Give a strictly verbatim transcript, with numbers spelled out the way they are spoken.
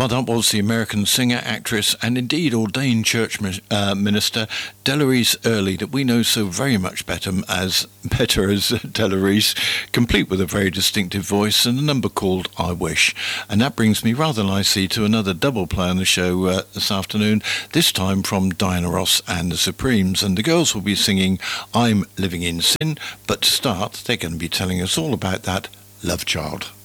Well, that was the American singer, actress, and indeed ordained church uh, minister Delorise Earley, that we know so very much better as better as Delorise, complete with a very distinctive voice and a number called I Wish. And that brings me rather nicely to another double play on the show uh, this afternoon, this time from Diana Ross and the Supremes. And the girls will be singing I'm Living in Sin, but to start, they're going to be telling us all about that love child.